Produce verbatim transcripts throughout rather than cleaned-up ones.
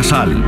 Casal.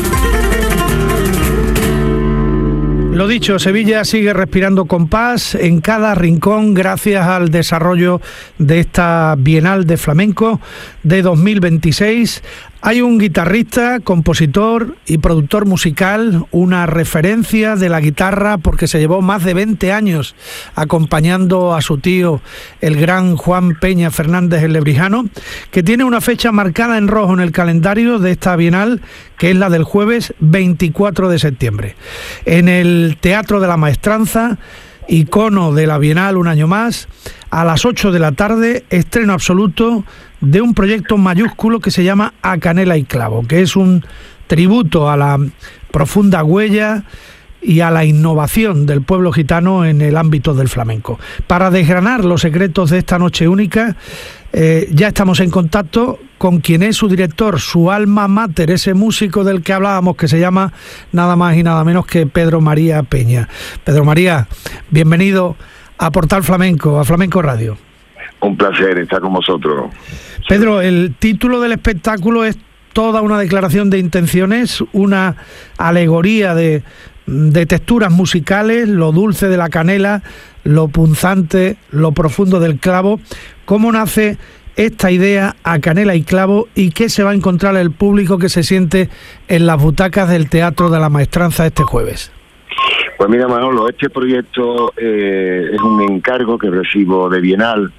Lo dicho, Sevilla sigue respirando con paz en cada rincón gracias al desarrollo de esta Bienal de Flamenco de dos mil veintiséis. Hay un guitarrista, compositor y productor musical, una referencia de la guitarra porque se llevó más de veinte años acompañando a su tío, el gran Juan Peña Fernández el Lebrijano, que tiene una fecha marcada en rojo en el calendario de esta Bienal, que es la del jueves veinticuatro de septiembre. En el Teatro de la Maestranza, icono de la Bienal un año más, a las ocho de la tarde, estreno absoluto de un proyecto mayúsculo que se llama A Canela y Clavo, que es un tributo a la profunda huella y a la innovación del pueblo gitano en el ámbito del flamenco. Para desgranar los secretos de esta noche única, eh, ya estamos en contacto con quien es su director, su alma mater, ese músico del que hablábamos, que se llama nada más y nada menos que Pedro María Peña. Pedro María, bienvenido a Portal Flamenco, a Flamenco Radio. Un placer estar con vosotros. Pedro, el título del espectáculo es toda una declaración de intenciones, una alegoría de, de texturas musicales, lo dulce de la canela, lo punzante, lo profundo del clavo. ¿Cómo nace esta idea A Canela y Clavo y qué se va a encontrar el público que se siente en las butacas del Teatro de la Maestranza este jueves? Pues mira, Manolo, este proyecto eh, es un encargo que recibo de Bienal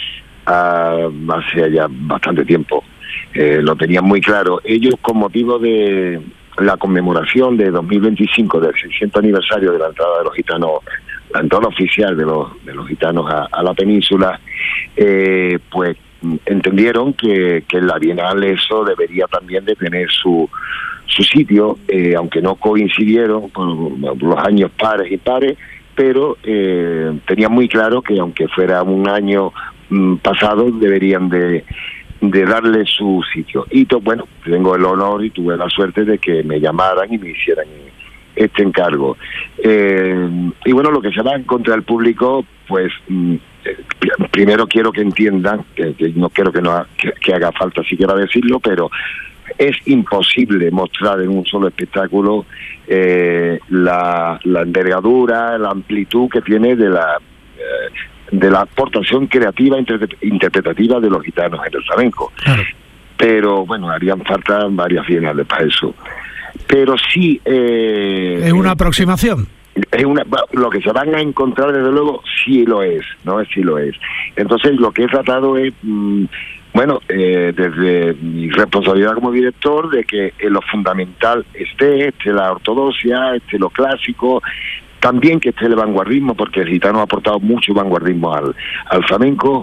uh, hace ya bastante tiempo. Eh, lo tenían muy claro. Ellos, con motivo de la conmemoración de dos mil veinticinco, del seiscientos aniversario de la entrada de los gitanos, la entrada oficial de los de los gitanos a, a la península, eh, pues entendieron que, que en la Bienal eso debería también de tener su su sitio, eh, aunque no coincidieron por los años pares y pares, pero eh, tenían muy claro que aunque fuera un año mm, pasado, deberían de, de darle su sitio. Y to, bueno, tengo el honor y tuve la suerte de que me llamaran y me hicieran este encargo. Eh, y bueno, lo que se va a encontrar el público, pues mm, eh, primero quiero que entiendan, que, que no quiero que, no, que, que haga falta siquiera decirlo, pero es imposible mostrar en un solo espectáculo eh, la, la envergadura, la amplitud que tiene de la eh, de la aportación creativa inter- interpretativa de los gitanos en el flamenco. Claro. Pero bueno, harían falta varias bienales para eso. Pero sí... Eh, es una aproximación. Es una, lo que se van a encontrar, desde luego, sí lo es, ¿no? Sí lo es. Entonces, lo que he tratado es... Mmm, Bueno, eh, desde mi responsabilidad como director, de que en lo fundamental esté, esté la ortodoxia, esté lo clásico, también que esté el vanguardismo, porque el gitano ha aportado mucho vanguardismo al, al flamenco,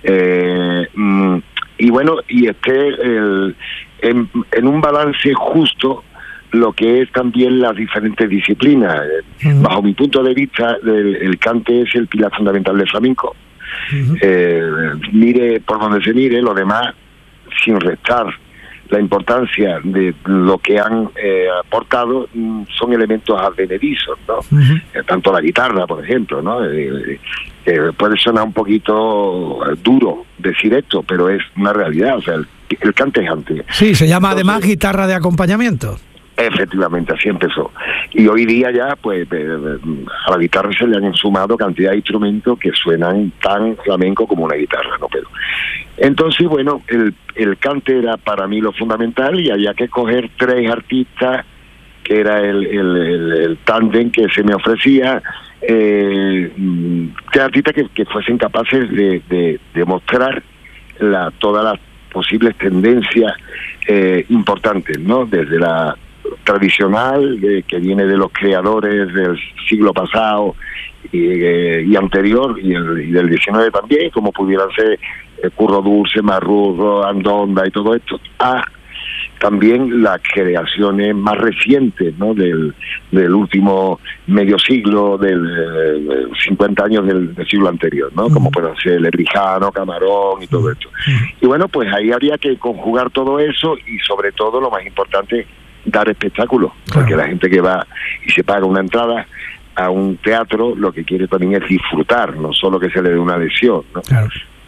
eh, y bueno, y esté el, en, en un balance justo lo que es también las diferentes disciplinas. Uh-huh. Bajo mi punto de vista, el, el cante es el pilar fundamental del flamenco. Uh-huh. Eh, mire por donde se mire, lo demás, sin restar la importancia de lo que han eh, aportado, son elementos advenedizos, ¿no? Uh-huh. Eh, tanto la guitarra, por ejemplo, ¿no? Eh, eh, puede sonar un poquito duro decir esto, pero es una realidad. O sea, el, el cante es antes. Sí, se llama Entonces, además guitarra de acompañamiento. Efectivamente, así empezó. Y hoy día ya, pues, a la guitarra se le han sumado cantidad de instrumentos que suenan tan flamenco como una guitarra, ¿no? Pero entonces, bueno, el, el cante era para mí lo fundamental y había que escoger tres artistas, que era el, el, el, el tándem que se me ofrecía, eh, tres artistas que, que fuesen capaces de, de, de mostrar la, todas las posibles tendencias eh, importantes, ¿no? Desde la tradicional, de, que viene de los creadores del siglo pasado y, eh, y anterior, y, el, y del diecinueve también, como pudieran ser eh, Curro Dulce, Marrudo, Andonda y todo esto, a también las creaciones más recientes, ¿no? del, del último medio siglo, del eh, cincuenta años del, del siglo anterior, ¿no? Uh-huh. Como pueden ser Lebrijano, Camarón y todo esto. Uh-huh. Y bueno, pues ahí habría que conjugar todo eso y sobre todo, lo más importante, dar espectáculo, porque claro, la gente que va y se paga una entrada a un teatro, lo que quiere también es disfrutar, no solo que se le dé una lesión, ¿no? Claro.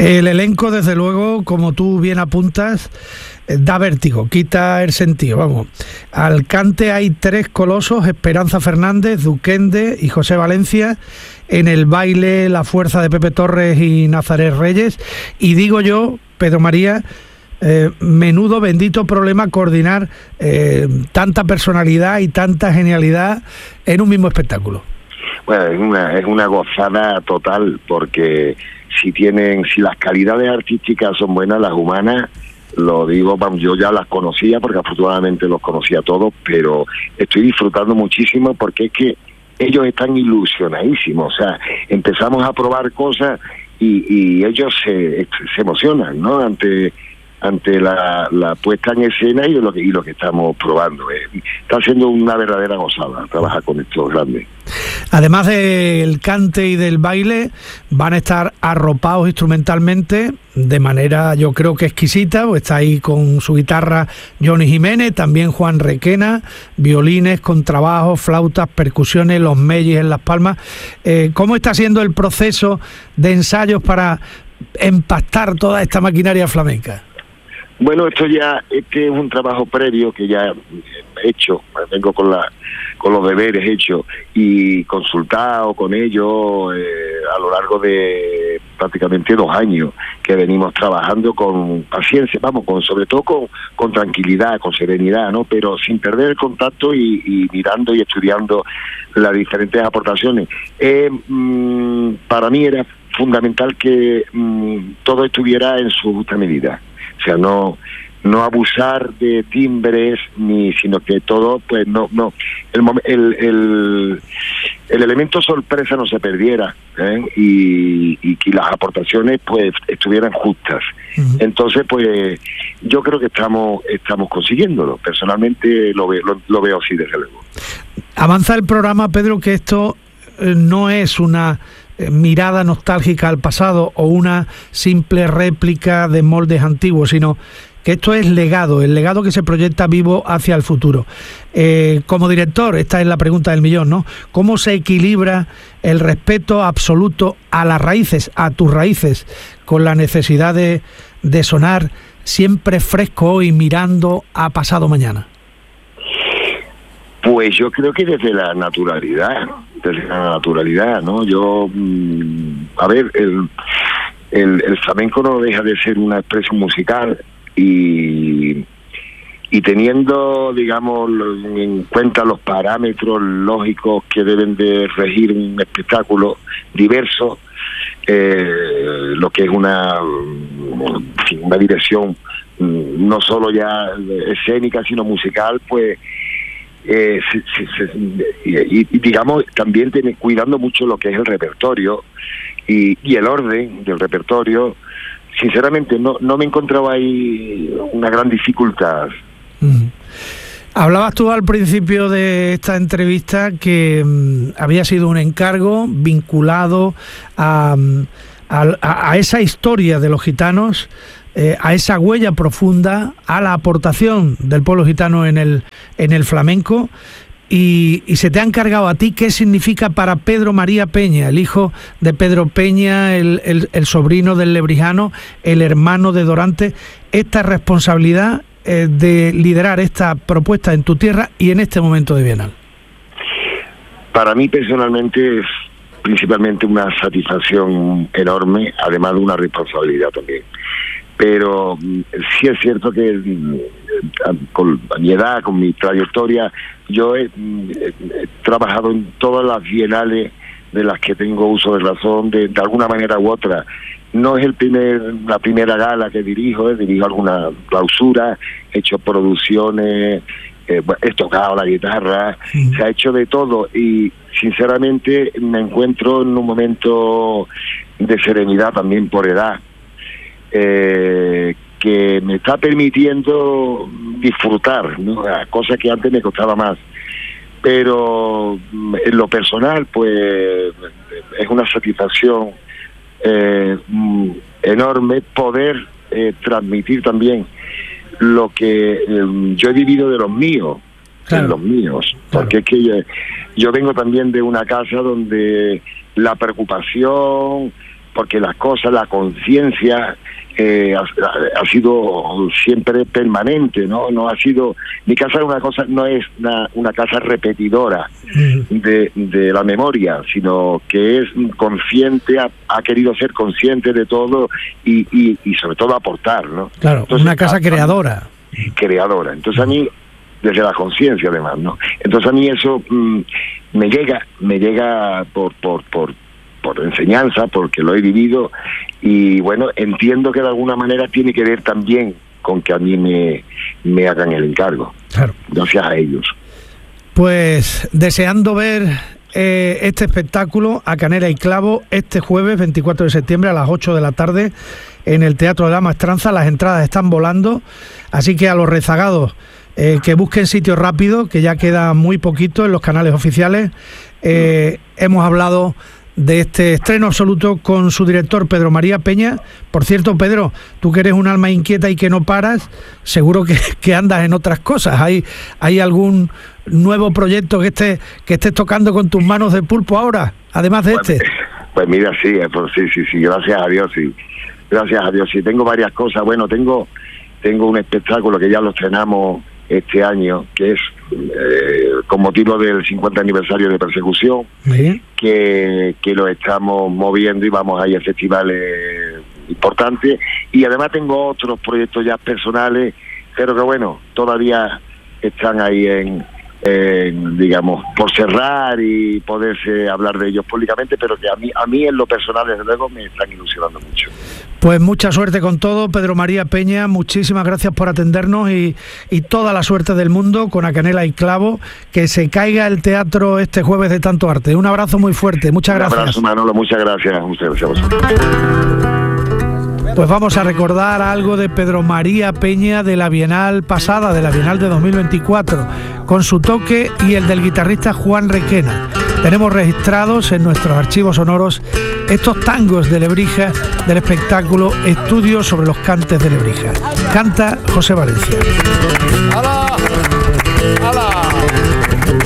El elenco, desde luego, como tú bien apuntas, da vértigo, quita el sentido, vamos. Al cante hay tres colosos: Esperanza Fernández, Duquende y José Valencia. En el baile, la fuerza de Pepe Torres y Nazaret Reyes. Y digo yo, Pedro María, eh, menudo bendito problema coordinar eh, tanta personalidad y tanta genialidad en un mismo espectáculo. Bueno, es una, es una gozada total, porque si tienen, si las calidades artísticas son buenas, las humanas, lo digo, vamos, yo ya las conocía, porque afortunadamente los conocía todos, pero estoy disfrutando muchísimo, porque es que ellos están ilusionadísimos. O sea, empezamos a probar cosas y, y ellos se, se emocionan, ¿no? Ante ante la, la puesta en escena y lo que y lo que estamos probando. Eh. Está siendo una verdadera gozada trabajar con estos grandes. Además del cante y del baile, van a estar arropados instrumentalmente de manera, yo creo que exquisita. Está ahí con su guitarra Johnny Jiménez, también Juan Requena, violines, contrabajos, flautas, percusiones, los mellis en las palmas. Eh, ¿Cómo está siendo el proceso de ensayos para empastar toda esta maquinaria flamenca? Bueno, esto ya, este es un trabajo previo que ya he hecho, vengo con la con los deberes hechos y consultado con ellos eh, a lo largo de prácticamente dos años que venimos trabajando con paciencia, vamos, con sobre todo con, con tranquilidad, con serenidad, ¿no? Pero sin perder el contacto y, y mirando y estudiando las diferentes aportaciones. Eh, mmm, para mí era fundamental que mmm, todo estuviera en su justa medida. O sea, no no abusar de timbres, ni sino que todo, pues no no el el el, el elemento sorpresa no se perdiera, ¿eh? y, y que las aportaciones pues estuvieran justas. Uh-huh. Entonces, pues yo creo que estamos estamos consiguiéndolo. Personalmente lo veo lo, lo veo así, desde luego. Avanza el programa, Pedro, que esto eh, no es una mirada nostálgica al pasado o una simple réplica de moldes antiguos, sino que esto es legado, el legado que se proyecta vivo hacia el futuro. Eh, como director, esta es la pregunta del millón, ¿no? ¿Cómo se equilibra el respeto absoluto a las raíces, a tus raíces, con la necesidad de, de sonar siempre fresco y mirando a pasado mañana? Pues yo creo que desde la naturalidad, desde la naturalidad, ¿no? Yo, mmm, a ver, el, el, el flamenco no deja de ser una expresión musical y, y teniendo, digamos, en cuenta los parámetros lógicos que deben de regir un espectáculo diverso, eh, lo que es una, una dirección no solo ya escénica, sino musical, pues Eh, sí, sí, sí, y, y digamos también tiene, cuidando mucho lo que es el repertorio y, y el orden del repertorio. Sinceramente no no me encontraba ahí una gran dificultad. Mm. Hablabas tú al principio de esta entrevista que um, había sido un encargo vinculado a, a, a esa historia de los gitanos, Eh, a esa huella profunda, a la aportación del pueblo gitano en el en el flamenco, y, y se te ha encargado a ti qué significa para Pedro María Peña, el hijo de Pedro Peña, el, el, el sobrino del Lebrijano, el hermano de Dorante, esta responsabilidad eh, de liderar esta propuesta en tu tierra y en este momento de Bienal. Para mí personalmente es principalmente una satisfacción enorme, además de una responsabilidad también. Pero sí es cierto que con mi edad, con mi trayectoria, yo he, he trabajado en todas las bienales de las que tengo uso de razón, de, de alguna manera u otra. No es el primer la primera gala que dirijo, eh, dirijo alguna clausura, he hecho producciones, eh, he tocado la guitarra, sí. Se ha hecho de todo y sinceramente me encuentro en un momento de serenidad también por edad. Eh, que me está permitiendo disfrutar, ¿no? Cosa que antes me costaba más, pero en lo personal pues es una satisfacción eh, enorme poder eh, transmitir también lo que eh, yo he vivido de los míos, claro. de los míos, porque claro. es que yo, yo vengo también de una casa donde la preocupación porque las cosas, la conciencia eh, ha, ha sido siempre permanente, ¿no? No ha sido, mi casa es una cosa, no es una, una casa repetidora de, de la memoria, sino que es consciente, ha, ha querido ser consciente de todo y, y, y sobre todo aportar, ¿no? Claro, entonces, una casa a, creadora. Creadora. Entonces a mí, desde la conciencia además, ¿no? Entonces a mí eso mmm, me llega, me llega por, por, por por enseñanza, porque lo he vivido, y bueno, entiendo que de alguna manera tiene que ver también con que a mí me, me hagan el encargo. Claro. Gracias a ellos. Pues deseando ver eh, este espectáculo, A Canela y Clavo, este jueves veinticuatro de septiembre a las ocho de la tarde en el Teatro de la Maestranza. Las entradas están volando, así que a los rezagados eh, que busquen sitio rápido, que ya queda muy poquito en los canales oficiales. Eh, hemos hablado de este estreno absoluto con su director Pedro María Peña. Por cierto, Pedro, tú que eres un alma inquieta y que no paras, seguro que, que andas en otras cosas. ¿Hay, hay algún nuevo proyecto que estés que estés tocando con tus manos de pulpo ahora, además de pues, este? Pues mira, sí, pues sí, sí, sí, gracias a Dios, sí. Gracias a Dios, sí. Tengo varias cosas. Bueno, tengo, tengo un espectáculo que ya lo estrenamos este año, que es eh, con motivo del cincuenta aniversario de Persecución, ¿sí? que, que lo estamos moviendo y vamos a ir a festivales importantes, y además tengo otros proyectos ya personales, pero que bueno, todavía están ahí en, en digamos, por cerrar y poderse hablar de ellos públicamente, pero que a mí, a mí en lo personal, desde luego, me están ilusionando mucho. Pues mucha suerte con todo, Pedro María Peña, muchísimas gracias por atendernos y, y toda la suerte del mundo con A Canela y Clavo, que se caiga el teatro este jueves de tanto arte. Un abrazo muy fuerte, muchas gracias. Un abrazo, Manolo, muchas gracias. Muchas gracias a vosotros. Pues vamos a recordar algo de Pedro María Peña de la Bienal pasada, de la Bienal de dos mil veinticuatro, con su toque y el del guitarrista Juan Requena. Tenemos registrados en nuestros archivos sonoros estos tangos de Lebrija del espectáculo Estudios sobre los cantes de Lebrija. Canta José Valencia. ¡Hala! ¡Hala!